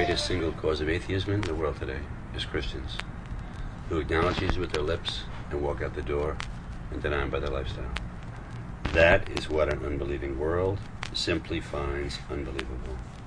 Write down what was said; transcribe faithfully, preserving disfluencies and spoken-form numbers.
greatest single cause of atheism in the world today is Christians who acknowledge Jesus with their lips and walk out the door and deny him by their lifestyle. That is what an unbelieving world simply finds unbelievable.